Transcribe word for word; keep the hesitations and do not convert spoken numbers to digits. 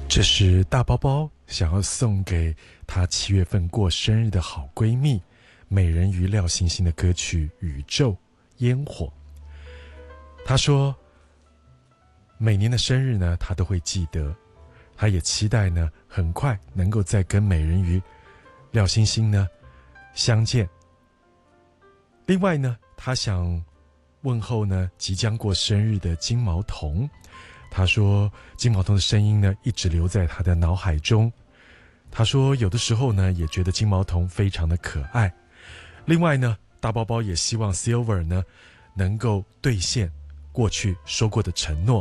这是大包包想要送给她七月份过生日的好闺蜜美人鱼廖星星的歌曲《宇宙烟火》。她说每年的生日呢她都会记得，她也期待呢很快能够再跟美人鱼廖星星呢相见。另外呢她想问候呢即将过生日的金毛童，他说金毛童的声音呢一直留在他的脑海中，他说有的时候呢也觉得金毛童非常的可爱。另外呢大包包也希望 Silver 呢能够兑现过去说过的承诺，